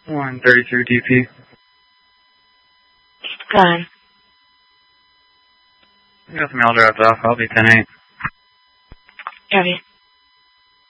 132 DP. Go on. I got the mail dropped off. I'll be 10-8. Copy.